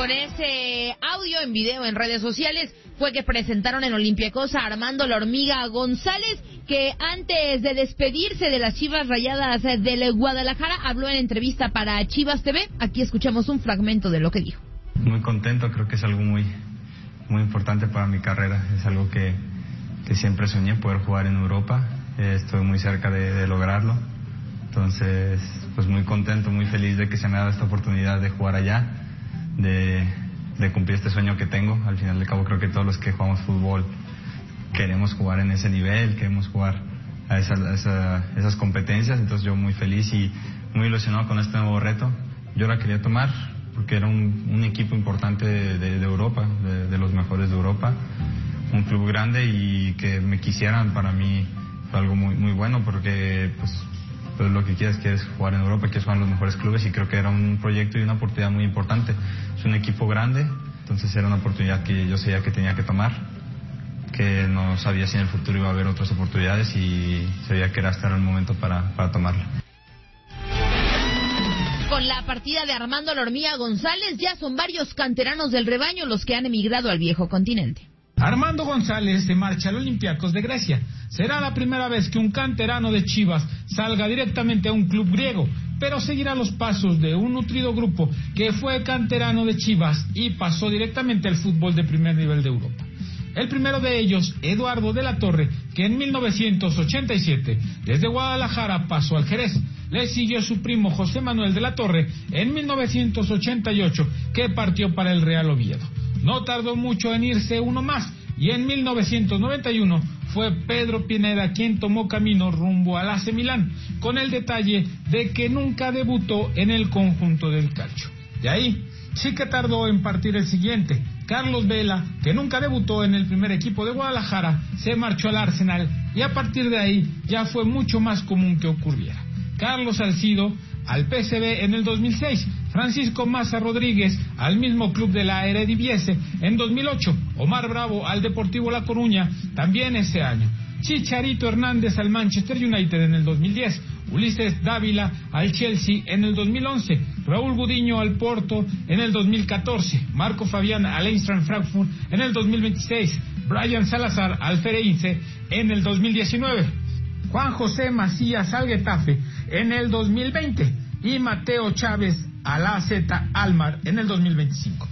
Con ese audio en video en redes sociales fue que presentaron en Olympiacos a Armando La Hormiga González, que antes de despedirse de las Chivas Rayadas del Guadalajara habló en entrevista para Chivas TV. Aquí escuchamos un fragmento de lo que dijo. Muy contento, creo que es algo muy importante para mi carrera. Es algo que siempre soñé, poder jugar en Europa. Estoy muy cerca de lograrlo. Entonces, pues muy contento, muy feliz de que se me ha dado esta oportunidad de jugar allá, de cumplir este sueño que tengo. Al final de cabo, creo que todos los que jugamos fútbol queremos jugar en ese nivel, queremos jugar a esas competencias. Entonces yo muy feliz y muy ilusionado con este nuevo reto. Yo la quería tomar porque era un equipo importante de Europa, de los mejores de Europa, un club grande, y que me quisieran para mí fue algo muy bueno, porque pues lo que quieres jugar en Europa, quieres jugar en los mejores clubes, y creo que era un proyecto y una oportunidad muy importante. Es un equipo grande, entonces era una oportunidad que yo sabía que tenía que tomar, que no sabía si en el futuro iba a haber otras oportunidades, y sabía que este era el momento para tomarla. Con la partida de Armando La Hormiga González, ya son varios canteranos del rebaño los que han emigrado al viejo continente. Armando González se marcha al Olympiacos de Grecia. Será la primera vez que un canterano de Chivas salga directamente a un club griego, pero seguirá los pasos de un nutrido grupo que fue canterano de Chivas y pasó directamente al fútbol de primer nivel de Europa. El primero de ellos, Eduardo de la Torre, que en 1987 desde Guadalajara pasó al Jerez. Le siguió su primo José Manuel de la Torre en 1988, que partió para el Real Oviedo. No tardó mucho en irse uno más, y en 1991 fue Pedro Pineda quien tomó camino rumbo al AC Milán, con el detalle de que nunca debutó en el conjunto del calcio. De ahí sí que tardó en partir el siguiente, Carlos Vela, que nunca debutó en el primer equipo de Guadalajara, se marchó al Arsenal, y a partir de ahí ya fue mucho más común que ocurriera. Carlos Salcido al PSV en el 2006, Francisco Maza Rodríguez al mismo club de la Eredivisie en 2008, Omar Bravo al Deportivo La Coruña también ese año, Chicharito Hernández al Manchester United en el 2010, Ulises Dávila al Chelsea en el 2011, Raúl Gudiño al Porto en el 2014, Marco Fabián al Eintracht Frankfurt en el 2026, Brian Salazar al Feirense en el 2019, Juan José Macías al Getafe en el 2020 y Mateo Chávez al AZ Alkmaar en el 2025.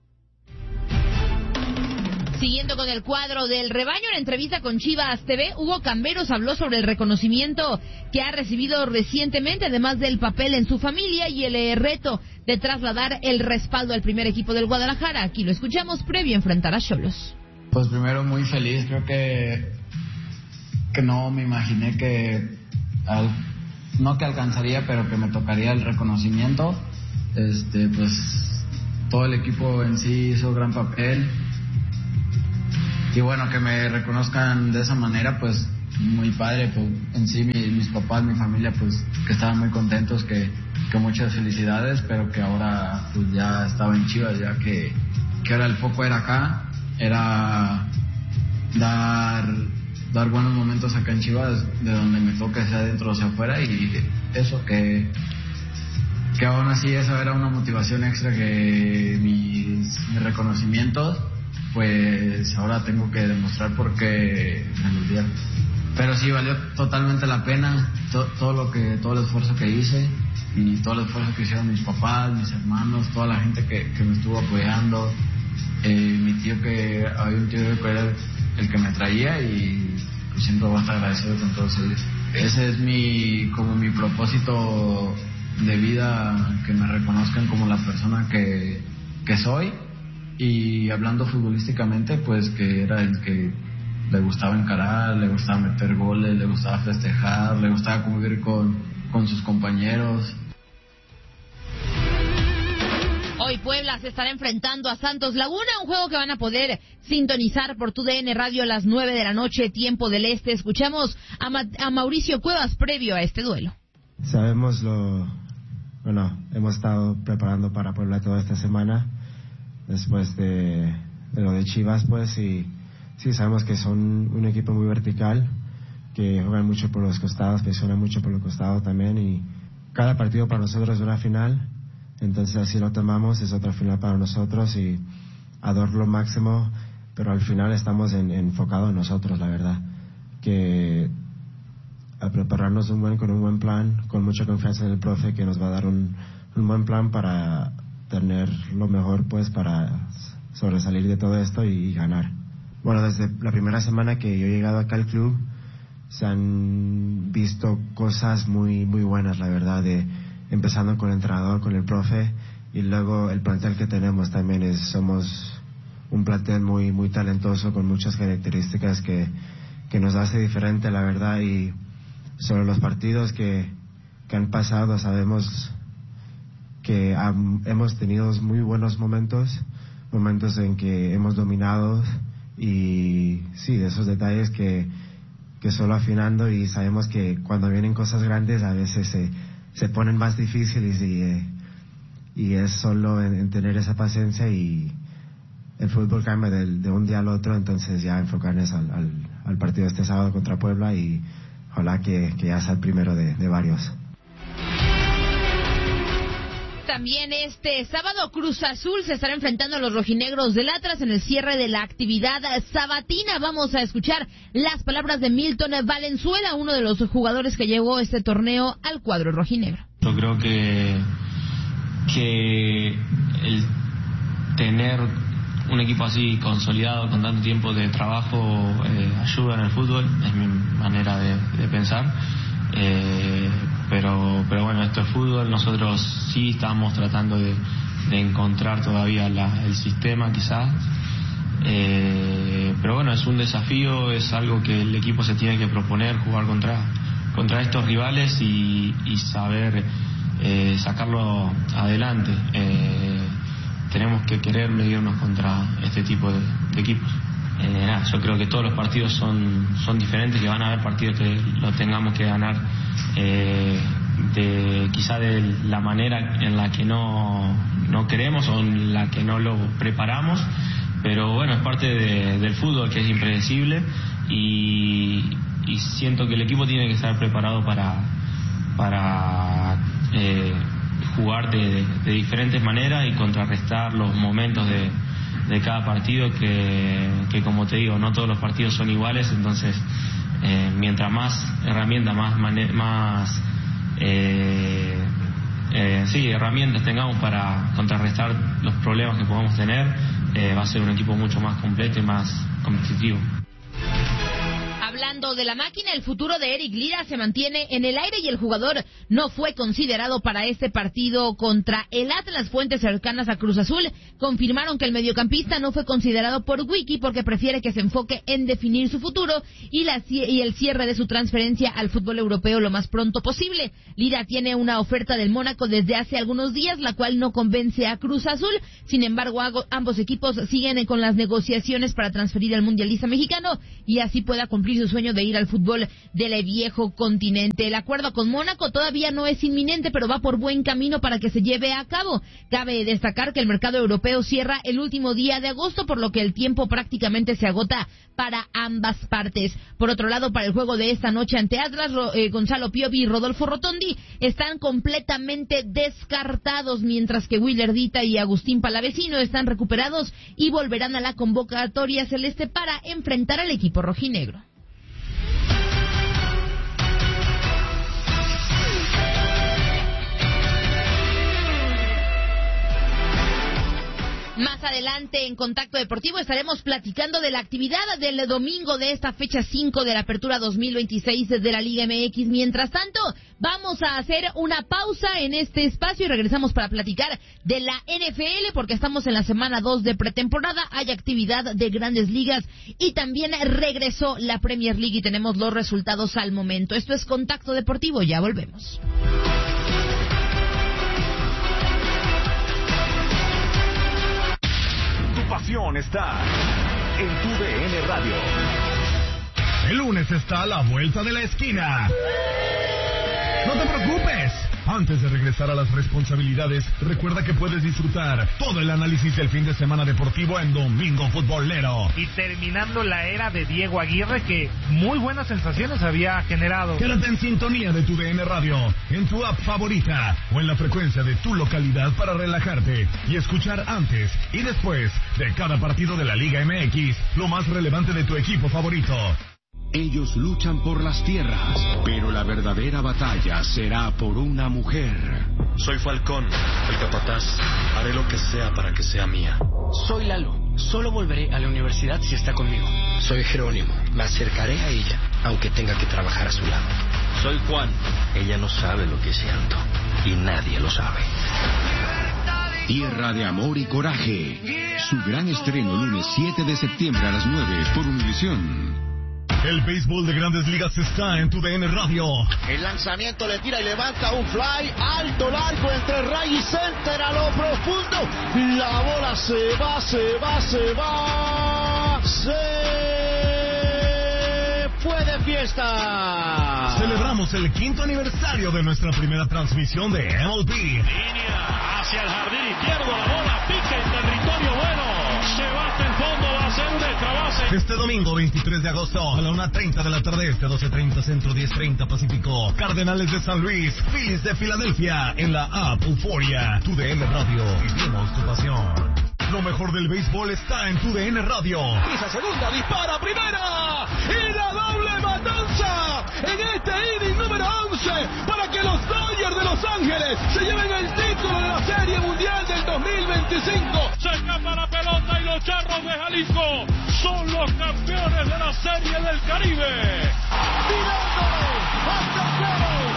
Siguiendo con el cuadro del rebaño, en entrevista con Chivas TV, Hugo Camberos habló sobre el reconocimiento que ha recibido recientemente, además del papel en su familia y el reto de trasladar el respaldo al primer equipo del Guadalajara. Aquí lo escuchamos previo a enfrentar a Xolos. Pues primero muy feliz, creo que no me imaginé no que alcanzaría, pero que me tocaría el reconocimiento. Pues todo el equipo en sí hizo gran papel, y bueno, que me reconozcan de esa manera, pues muy padre. Pues en sí mis papás, mi familia, pues que estaban muy contentos, que muchas felicidades, pero que ahora pues ya estaba en Chivas, ya que ahora el foco era acá, era dar buenos momentos acá en Chivas, de donde me toque, sea adentro o sea afuera, y eso, que aún así esa era una motivación extra, que mis reconocimientos, pues ahora tengo que demostrar porque me los dieron. Pero sí valió totalmente la pena todo el esfuerzo que hice, y todo el esfuerzo que hicieron mis papás, mis hermanos, toda la gente que me estuvo apoyando, mi tío, que había un tío que era el que me traía, y pues siempre voy a estar agradecido con todos ellos. Ese es mi propósito de vida, que me reconozcan como la persona que soy. Y hablando futbolísticamente, pues que era el que le gustaba encarar, le gustaba meter goles, le gustaba festejar, le gustaba convivir con sus compañeros. Hoy Puebla se estará enfrentando a Santos Laguna, un juego que van a poder sintonizar por TUDN Radio a las 9 de la noche, tiempo del este. Escuchamos a Mauricio Cuevas previo a este duelo. Sabemos hemos estado preparando para Puebla toda esta semana, después de lo de Chivas, pues, y sí, sabemos que son un equipo muy vertical, que juegan mucho por los costados, presionan mucho por los costados también, y cada partido para nosotros es una final. Entonces así lo tomamos, es otra final para nosotros y a dar lo máximo, pero al final estamos enfocados en nosotros, la verdad, que a prepararnos con un buen plan, con mucha confianza en el profe, que nos va a dar un buen plan para tener lo mejor, pues, para sobresalir de todo esto y ganar. Bueno, desde la primera semana que yo he llegado acá al club, se han visto cosas muy muy buenas, la verdad, empezando con el entrenador, con el profe, y luego el plantel que tenemos también somos un plantel muy muy talentoso, con muchas características que nos hace diferente, la verdad. Y sobre los partidos que han pasado, sabemos que hemos tenido muy buenos momentos en que hemos dominado, y sí, de esos detalles que solo afinando, y sabemos que cuando vienen cosas grandes a veces se ponen más difíciles, y es solo en tener esa paciencia, y el fútbol cambia de un día al otro. Entonces ya enfocarnos al partido este sábado contra Puebla, y ojalá que ya sea el primero de varios. También este sábado Cruz Azul se estará enfrentando a los rojinegros del Atlas en el cierre de la actividad sabatina. Vamos a escuchar las palabras de Milton Valenzuela, uno de los jugadores que llevó este torneo al cuadro rojinegro. Yo creo que el tener un equipo así consolidado con tanto tiempo de trabajo ayuda en el fútbol, es mi manera de pensar. Pero bueno, esto es fútbol. Nosotros sí estamos tratando de encontrar todavía el sistema, quizás, pero bueno, es un desafío, es algo que el equipo se tiene que proponer, jugar contra estos rivales y saber sacarlo adelante. Tenemos que querer medirnos contra este tipo de equipos. Yo creo que todos los partidos son diferentes, que van a haber partidos que lo tengamos que ganar quizá de la manera en la que no queremos o en la que no lo preparamos, pero bueno, es parte del fútbol, que es impredecible, y siento que el equipo tiene que estar preparado para jugar de diferentes maneras y contrarrestar los momentos de cada partido, que como te digo, no todos los partidos son iguales. Entonces mientras más herramientas, herramientas tengamos para contrarrestar los problemas que podamos tener, va a ser un equipo mucho más completo y más competitivo. Hablando de la máquina, el futuro de Eric Lira se mantiene en el aire y el jugador no fue considerado para este partido contra el Atlas. Fuentes cercanas a Cruz Azul confirmaron que el mediocampista no fue considerado por Wiki porque prefiere que se enfoque en definir su futuro y el cierre de su transferencia al fútbol europeo lo más pronto posible. Lira tiene una oferta del Mónaco desde hace algunos días, la cual no convence a Cruz Azul. Sin embargo, ambos equipos siguen con las negociaciones para transferir al mundialista mexicano y así pueda cumplir su sueño de ir al fútbol del viejo continente. El acuerdo con Mónaco todavía no es inminente, pero va por buen camino para que se lleve a cabo. Cabe destacar que el mercado europeo cierra el último día de agosto, por lo que el tiempo prácticamente se agota para ambas partes. Por otro lado, para el juego de esta noche ante Atlas, Gonzalo Piovi y Rodolfo Rotondi están completamente descartados, mientras que Willer Dita y Agustín Palavecino están recuperados y volverán a la convocatoria celeste para enfrentar al equipo rojinegro. Más adelante en Contacto Deportivo estaremos platicando de la actividad del domingo de esta fecha 5 de la Apertura 2026 de la Liga MX. Mientras tanto, vamos a hacer una pausa en este espacio y regresamos para platicar de la NFL, porque estamos en la semana 2 de pretemporada, hay actividad de grandes ligas y también regresó la Premier League y tenemos los resultados al momento. Esto es Contacto Deportivo, ya volvemos. Pasión está en tu DN Radio. El lunes está a la vuelta de la esquina. No te preocupes, Antes de regresar a las responsabilidades, recuerda que puedes disfrutar todo el análisis del fin de semana deportivo en Domingo Futbolero. Y terminando la era de Diego Aguirre, que muy buenas sensaciones había generado. Quédate en sintonía de tu DN Radio, en tu app favorita o en la frecuencia de tu localidad para relajarte y escuchar antes y después de cada partido de la Liga MX lo más relevante de tu equipo favorito. Ellos luchan por las tierras, pero la verdadera batalla será por una mujer. Soy Falcón, el capataz. Haré lo que sea para que sea mía. Soy Lalo. Solo volveré a la universidad si está conmigo. Soy Jerónimo. Me acercaré a ella, aunque tenga que trabajar a su lado. Soy Juan. Ella no sabe lo que es llanto, y nadie lo sabe. Tierra de amor y coraje. Su gran estreno lunes 7 de septiembre a las 9 por Univisión. El béisbol de Grandes Ligas está en tu DN Radio. El lanzamiento le tira y levanta un fly alto, largo, entre right y center a lo profundo. La bola se va. Se fue de fiesta. Celebramos el 5º aniversario de nuestra primera transmisión de MLB. Línea hacia el jardín izquierdo, la bola pica en territorio bueno. Se va hasta el fondo, va a ser un extra base. Este domingo 23 de agosto a la 1:30 de la tarde, 12:30 Centro, 10:30 Pacífico. Cardenales de San Luis, Phillies de Filadelfia en la app Euforia. Tu DN Radio, vivimos tu pasión. Lo mejor del béisbol está en tu DN Radio. Pisa segunda, dispara primera y la doble matanza en este inning número 11 para que los Dodgers de Los Ángeles se lleven el título de la Serie Mundial del 2025. Se escapa la pelota y los Charros de Jalisco son los campeones de la Serie del Caribe. Tirándole hasta el juego.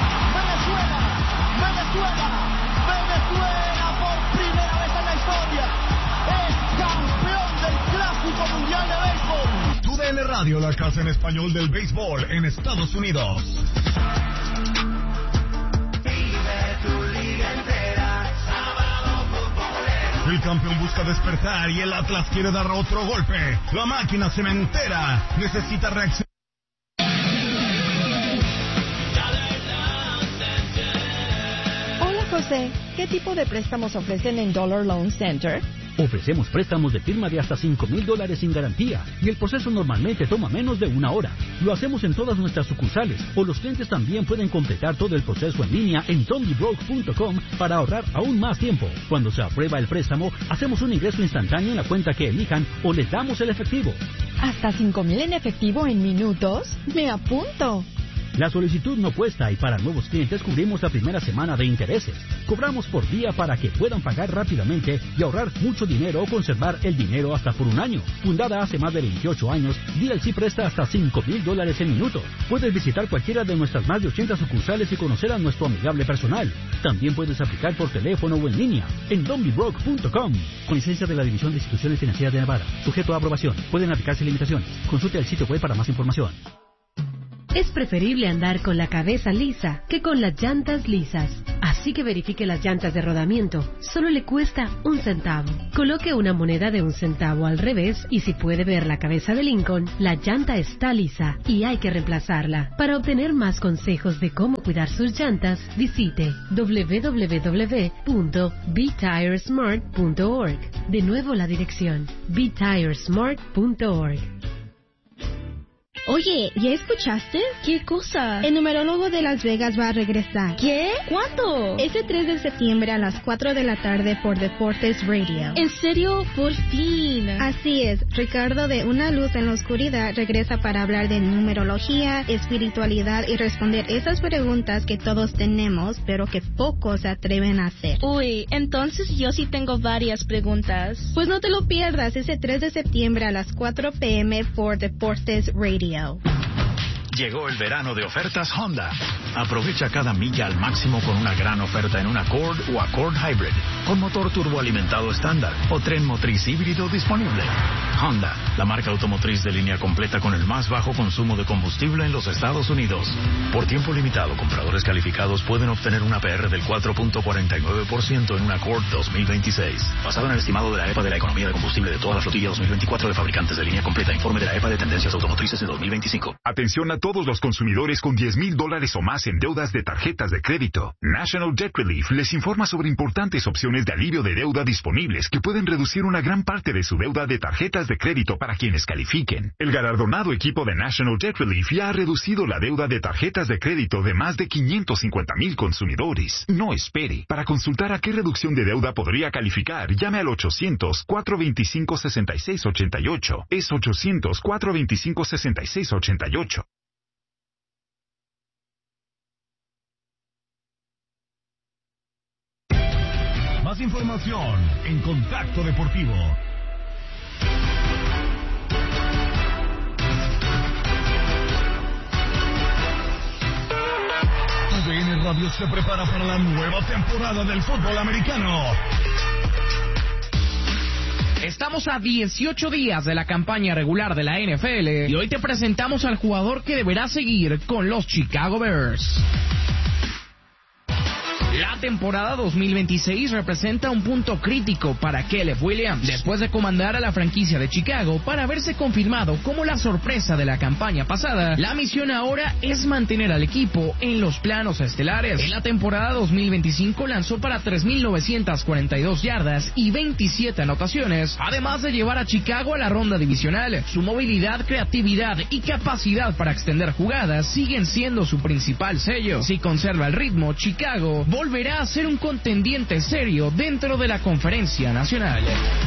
Venezuela por primera vez en la historia es campeón del Clásico Mundial de Béisbol. Tu DN Radio, la casa en español del béisbol en Estados Unidos. El campeón busca despertar y el Atlas quiere dar otro golpe. La máquina cementera necesita reacción. Hola José, ¿qué tipo de préstamos ofrecen en Dollar Loan Center? Ofrecemos préstamos de firma de hasta $5,000 sin garantía y el proceso normalmente toma menos de 1 hora. Lo hacemos en todas nuestras sucursales o los clientes también pueden completar todo el proceso en línea en tondybroke.com para ahorrar aún más tiempo. Cuando se aprueba el préstamo, hacemos un ingreso instantáneo en la cuenta que elijan o les damos el efectivo. ¿Hasta $5,000 en efectivo en minutos? ¡Me apunto! La solicitud no cuesta y para nuevos clientes cubrimos la primera semana de intereses. Cobramos por día para que puedan pagar rápidamente y ahorrar mucho dinero o conservar el dinero hasta por 1 año. Fundada hace más de 28 años, DLC presta hasta $5,000 en minutos. Puedes visitar cualquiera de nuestras más de 80 sucursales y conocer a nuestro amigable personal. También puedes aplicar por teléfono o en línea en dondybroke.com. Con licencia de la División de Instituciones Financieras de Nevada. Sujeto a aprobación. Pueden aplicarse limitaciones. Consulte el sitio web para más información. Es preferible andar con la cabeza lisa que con las llantas lisas. Así que verifique las llantas de rodamiento. Solo le cuesta 1 centavo. Coloque una moneda de 1 centavo al revés y si puede ver la cabeza de Lincoln, la llanta está lisa y hay que reemplazarla. Para obtener más consejos de cómo cuidar sus llantas, visite www.betiresmart.org. De nuevo la dirección, betiresmart.org. Oye, ¿ya escuchaste? ¿Qué cosa? El numerólogo de Las Vegas va a regresar. ¿Qué? ¿Cuándo? Este 3 de septiembre a las 4 de la tarde por Deportes Radio. ¿En serio? Por fin. Así es. Ricardo de Una Luz en la Oscuridad regresa para hablar de numerología, espiritualidad y responder esas preguntas que todos tenemos, pero que pocos se atreven a hacer. Uy, entonces yo sí tengo varias preguntas. Pues no te lo pierdas ese 3 de septiembre a las 4 p.m. por Deportes Radio. Llegó el verano de ofertas Honda. Aprovecha cada milla al máximo con una gran oferta en un Accord o Accord Hybrid. con motor turboalimentado estándar o tren motriz híbrido disponible. Honda, la marca automotriz de línea completa con el más bajo consumo de combustible en los Estados Unidos. Por tiempo limitado, compradores calificados pueden obtener una APR del 4.49% en un Accord 2026. Basado en el estimado de la EPA de la economía de combustible de toda la flotilla 2024 de fabricantes de línea completa. Informe de la EPA de tendencias automotrices de 2025. Atención a todos los consumidores con $10,000 o más en deudas de tarjetas de crédito. National Debt Relief les informa sobre importantes opciones de alivio de deuda disponibles que pueden reducir una gran parte de su deuda de tarjetas de crédito para quienes califiquen. El galardonado equipo de National Debt Relief ya ha reducido la deuda de tarjetas de crédito de más de 550,000 consumidores. No espere. Para consultar a qué reducción de deuda podría calificar, llame al 800-425-6688. Es 800-425-6688. Más información en Contacto Deportivo. TUDN Radio se prepara para la nueva temporada del fútbol americano. Estamos a 18 días de la campaña regular de la NFL y hoy te presentamos al jugador que deberá seguir con los Chicago Bears. La temporada 2026 representa un punto crítico para Caleb Williams, después de comandar a la franquicia de Chicago para haberse confirmado como la sorpresa de la campaña pasada. La misión ahora es mantener al equipo en los planos estelares. En la temporada 2025 lanzó para 3,942 yardas y 27 anotaciones, además de llevar a Chicago a la ronda divisional. Su movilidad, creatividad y capacidad para extender jugadas siguen siendo su principal sello. Si conserva el ritmo, Chicago volverá a ser un contendiente serio dentro de la Conferencia Nacional.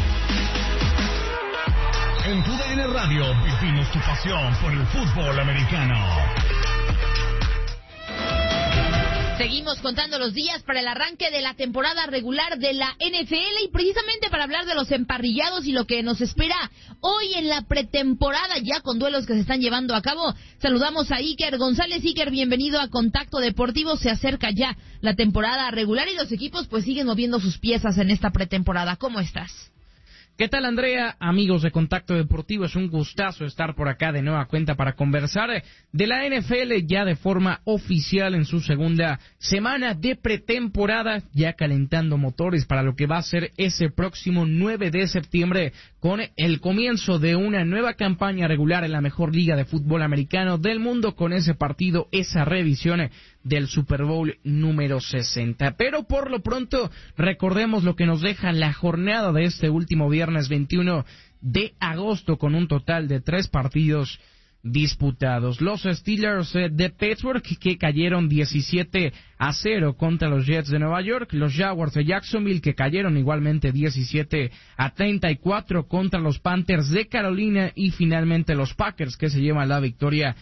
En TUDN Radio vivimos tu pasión por el fútbol americano. Seguimos contando los días para el arranque de la temporada regular de la NFL y precisamente para hablar de los emparrillados y lo que nos espera hoy en la pretemporada, ya con duelos que se están llevando a cabo. Saludamos a Iker González. Iker, bienvenido a Contacto Deportivo. Se acerca ya la temporada regular y los equipos pues siguen moviendo sus piezas en esta pretemporada. ¿Cómo estás? ¿Qué tal, Andrea? Amigos de Contacto Deportivo, es un gustazo estar por acá de nueva cuenta para conversar de la NFL ya de forma oficial en su segunda semana de pretemporada, ya calentando motores para lo que va a ser ese próximo 9 de septiembre con el comienzo de una nueva campaña regular en la mejor liga de fútbol americano del mundo con ese partido, esa revisión del Super Bowl número 60. Pero por lo pronto, recordemos lo que nos deja la jornada de este último viernes 21 de agosto con un total de 3 partidos disputados. Los Steelers de Pittsburgh que cayeron 17-0 contra los Jets de Nueva York, los Jaguars de Jacksonville que cayeron igualmente 17-34 contra los Panthers de Carolina y finalmente los Packers que se llevan la victoria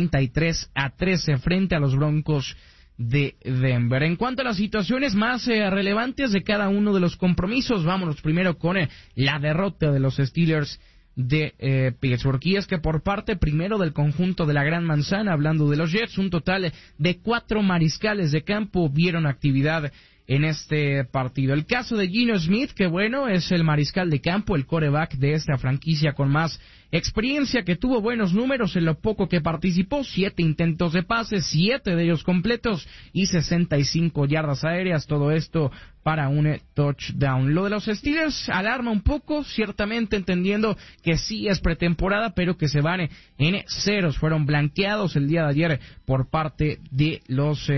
33-13 frente a los Broncos de Denver. En cuanto a las situaciones más relevantes de cada uno de los compromisos, vámonos primero con la derrota de los Steelers de Pittsburgh. Y es que por parte primero del conjunto de la Gran Manzana, hablando de los Jets, un total de 4 mariscales de campo vieron actividad en este partido. El caso de Geno Smith, que bueno, es el mariscal de campo, el quarterback de esta franquicia con más experiencia, que tuvo buenos números en lo poco que participó, 7 intentos de pase, 7 de ellos completos y 65 yardas aéreas, todo esto para un touchdown. Lo de los Steelers alarma un poco, ciertamente entendiendo que sí es pretemporada, pero que se van en ceros, fueron blanqueados el día de ayer por parte de los